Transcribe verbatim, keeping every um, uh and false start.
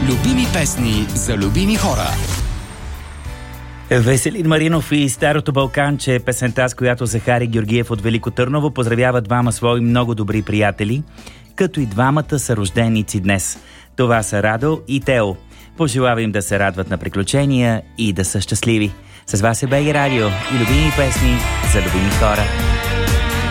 Любими песни за любими хора. Веселин Маринов и Старото Балканче, песента, с която Захари Георгиев от Велико Търново поздравява двама свои много добри приятели, като и двамата са рожденици днес. Това са Радо и Тео. Пожелава им да се радват на приключения и да са щастливи. С вас е БГ Радио и любими песни за любими хора.